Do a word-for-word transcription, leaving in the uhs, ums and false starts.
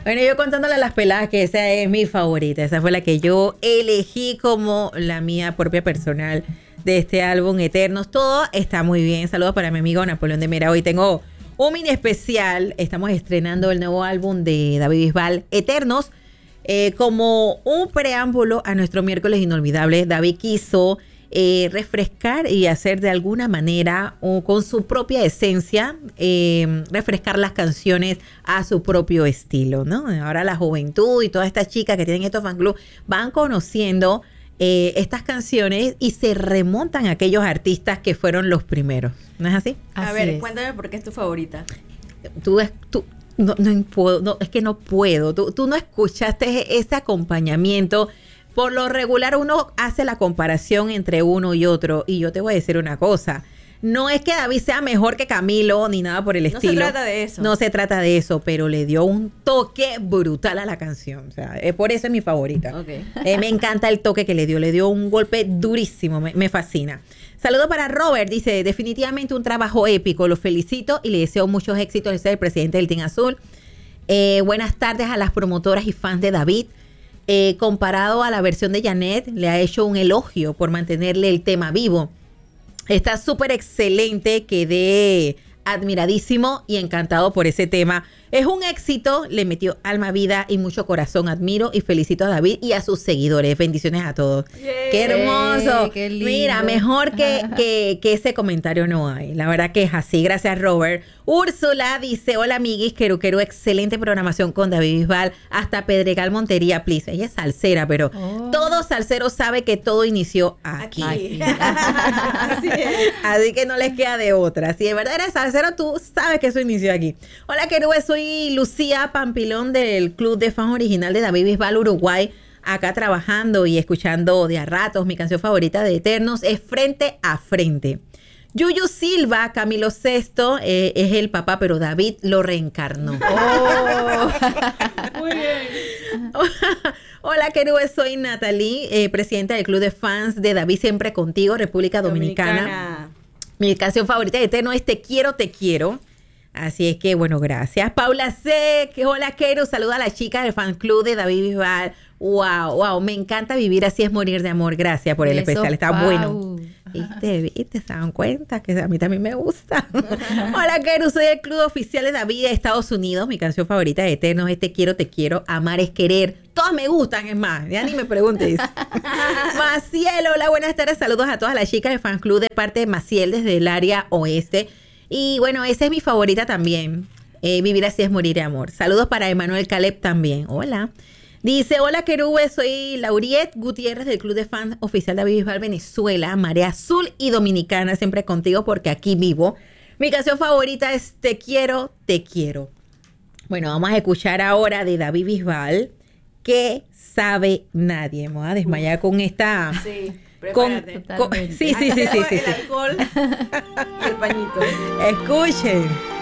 Bueno, yo contándole a las peladas que esa es mi favorita. Esa fue la que yo elegí como la mía propia personal de este álbum Eternos. Todo está muy bien. Saludos para mi amigo Napoleón de Mera. Hoy tengo un mini especial. Estamos estrenando el nuevo álbum de David Bisbal, Eternos, eh, como un preámbulo a nuestro miércoles inolvidable. David quiso eh, refrescar y hacer de alguna manera, o con su propia esencia, eh, refrescar las canciones a su propio estilo, ¿no? Ahora la juventud y todas estas chicas que tienen estos fan club van conociendo eh, estas canciones y se remontan a aquellos artistas que fueron los primeros. ¿No es así? A Así ver, es. cuéntame por qué es tu favorita. Tú, tú no, no puedo, no, es que no puedo. Tú, tú no escuchaste ese acompañamiento. Por lo regular uno hace la comparación entre uno y otro. Y yo te voy a decir una cosa. No es que David sea mejor que Camilo ni nada por el estilo. No se trata de eso. No se trata de eso, pero le dio un toque brutal a la canción. O sea, eh, por eso es mi favorita. Ok. Eh, me encanta el toque que le dio. Le dio un golpe durísimo. Me, me fascina. Saludo para Robert. Dice, definitivamente un trabajo épico. Lo felicito y le deseo muchos éxitos. Ese es el presidente del Team Azul. Eh, buenas tardes a las promotoras y fans de David. Eh, comparado a la versión de Janet, le ha hecho un elogio por mantenerle el tema vivo. Está súper excelente, quedé admiradísimo y encantado por ese tema. Es un éxito, le metió alma, vida y mucho corazón. Admiro y felicito a David y a sus seguidores. Bendiciones a todos. Yay. ¡Qué hermoso! Ey, qué lindo. Mira, mejor que, que, que ese comentario no hay. La verdad que es así. Gracias, Robert. Úrsula dice, hola, amiguis, quero, quero, excelente programación con David Bisbal. Hasta Pedregal, Montería, please. Ella es salsera, pero Oh. todo salsero sabe que todo inició aquí. Aquí. Así es. Así que no les queda de otra. Si de verdad eres salsero, tú sabes que eso inició aquí. Hola, querubes, soy Lucía Pampilón del Club de Fans Original de David Bisbal, Uruguay. Acá trabajando y escuchando de a ratos. Mi canción favorita de Eternos es Frente a Frente. Yuyu Silva, Camilo Sesto, eh, es el papá, pero David lo reencarnó. Oh. Muy bien. Hola, querubes, soy Natalie, eh, presidenta del Club de Fans de David Siempre Contigo, República Dominicana. Dominicana. Mi canción favorita de Eterno es Te Quiero, Te Quiero. Así es que, bueno, gracias. Paula C. Que hola, Quero. Saluda a las chicas del fan club de David Bisbal. Wow, wow. Me encanta vivir así es morir de amor. Gracias por el Eso, especial. Está Pau. bueno. ¿Viste? ¿Viste? ¿Se dan cuenta? Que a mí también me gusta. Hola, Quero. Soy del club oficial de David de Estados Unidos. Mi canción favorita de Eterno es Te Quiero, Te Quiero. Amar es querer. Todas me gustan, es más. Ya ni me preguntes. Maciel, hola, buenas tardes. Saludos a todas las chicas del fan club de parte de Maciel desde el área oeste. Y bueno, esa es mi favorita también. Eh, Vivir así es morir de amor. Saludos para Emanuel Caleb también. Hola. Dice, hola, querubes, soy Lauriet Gutiérrez del Club de Fans Oficial de David Bisbal Venezuela, Marea Azul y Dominicana, siempre contigo porque aquí vivo. Mi canción favorita es Te Quiero, Te Quiero. Bueno, vamos a escuchar ahora de David Bisbal, ¿Qué sabe nadie? Me voy a desmayar con esta... Sí, Con, prepárate. con- sí, sí, sí, sí, sí, El sí. alcohol y el pañito. Escuchen.